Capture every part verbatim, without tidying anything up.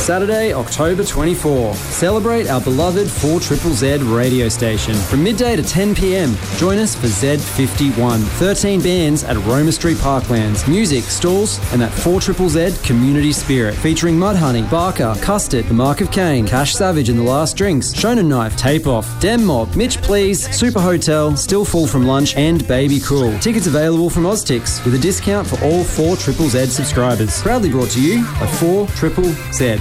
Saturday, October twenty-fourth. Celebrate our beloved four Z Z Z radio station from midday to ten p.m. Join us for Z fifty-one. thirteen bands at Roma Street Parklands. Music, stalls, and that four Z Z Z community spirit. Featuring Mudhoney, Barker, Custard, The Mark of Cain, Cash Savage and The Last Drinks, Shonen Knife, Tape Off, Dem Mob, Mitch Please, Super Hotel, Still Full from Lunch, and Baby Cool. Tickets available from Oztix with a discount for all four Z Z Z subscribers. Proudly brought to you by four Z Z Z.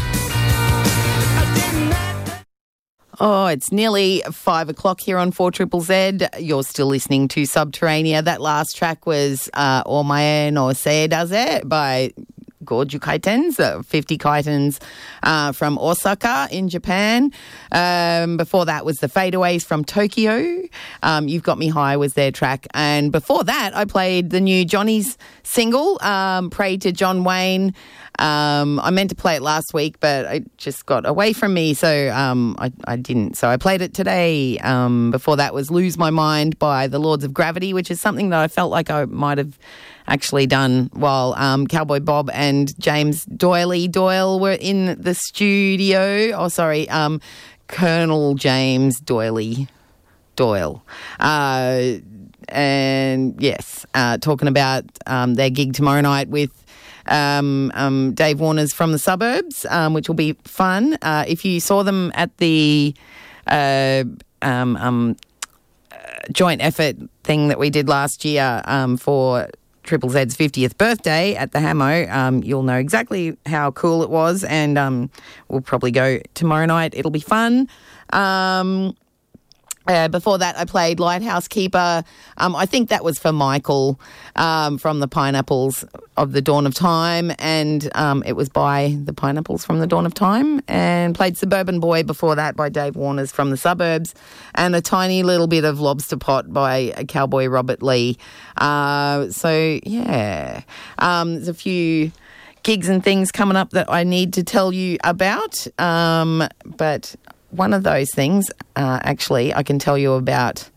Oh, it's nearly five o'clock here on four Z Z Z. You're still listening to Subterranea. That last track was uh, Omae no Se Daze by Goju Kaitens, uh, fifty Kaitens uh, from Osaka in Japan. Um, before that was the Fadeaways from Tokyo. Um, You've Got Me High was their track. And before that, I played the new Johnny's single, um, Pray to John Wayne. Um, I meant to play it last week, but it just got away from me, so um, I, I didn't. So I played it today. Um, before that was Lose My Mind by the Lords of Gravity, which is something that I felt like I might have actually done while um, Cowboy Bob and James Doyley Doyle were in the studio. Oh, sorry, um, Colonel James Doyley Doyle. Uh, and, yes, uh, talking about um, their gig tomorrow night with Um, um, Dave Warner's From the Suburbs, um, which will be fun. Uh, if you saw them at the uh, um, um, uh, joint effort thing that we did last year um, for Triple Z's fiftieth birthday at the Hamo, um, you'll know exactly how cool it was, and um, we'll probably go tomorrow night. It'll be fun. Um Uh, before that, I played Lighthouse Keeper. Um, I think that was for Michael um, from the Pineapples of the Dawn of Time, and um, it was by the Pineapples from the Dawn of Time, and played Suburban Boy before that by Dave Warner's From the Suburbs, and a tiny little bit of Lobster Pot by Cowboy Robert Lee. Uh, so, yeah, um, there's a few gigs and things coming up that I need to tell you about, um, but one of those things, uh, actually, I can tell you about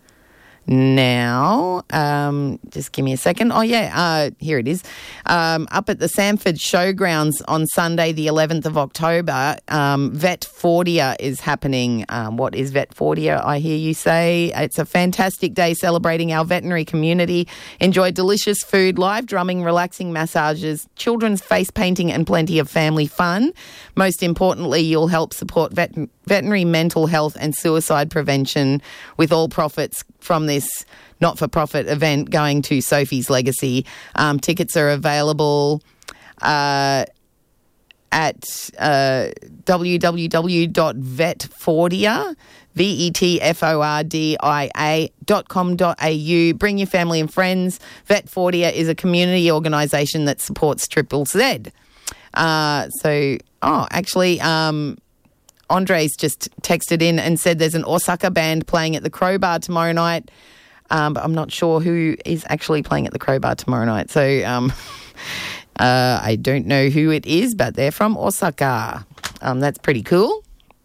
now. Um, just give me a second. Oh, yeah, uh, here it is. Um, up at the Samford Showgrounds on Sunday, the eleventh of October, um, Vet Fordia is happening. Um, what is Vet Fordia, I hear you say? It's a fantastic day celebrating our veterinary community. Enjoy delicious food, live drumming, relaxing massages, children's face painting, and plenty of family fun. Most importantly, you'll help support vet- veterinary mental health and suicide prevention, with all profits from this not-for-profit event going to Sophie's Legacy. Um, tickets are available uh, at uh, w w w dot vetfordia, V E T F O R D I A dot com dot a u. Bring your family and friends. Vet Fordia is a community organisation that supports Triple Z. Uh, so, oh, actually... Um, Andre's just texted in and said there's an Osaka band playing at the Crowbar tomorrow night, um, but I'm not sure who is actually playing at the Crowbar tomorrow night. So um, uh, I don't know who it is, but they're from Osaka. Um, that's pretty cool.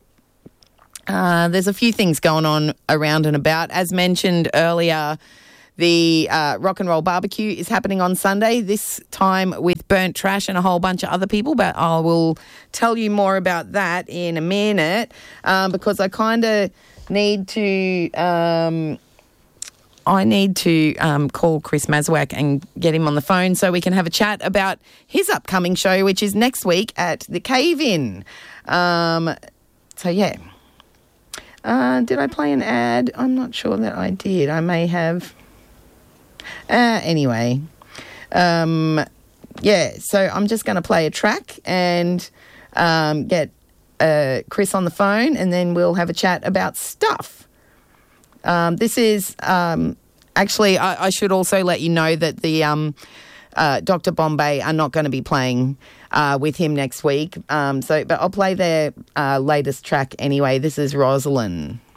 Uh, there's a few things going on around and about. As mentioned earlier, the uh, Rock and Roll Barbecue is happening on Sunday, this time with Burnt Trash and a whole bunch of other people, but I will tell you more about that in a minute um, because I kind of need to... Um, I need to um, call Chris Mazwak and get him on the phone so we can have a chat about his upcoming show, which is next week at the Cave-In. Um, so, yeah. Uh, did I play an ad? I'm not sure that I did. I may have... Uh, anyway, um, yeah, so I'm just going to play a track and um, get uh, Chris on the phone, and then we'll have a chat about stuff. Um, this is um, actually, I, I should also let you know that the um, uh, Doctor Bombay are not going to be playing uh, with him next week. Um, so, but I'll play their uh, latest track anyway. This is Rosalind.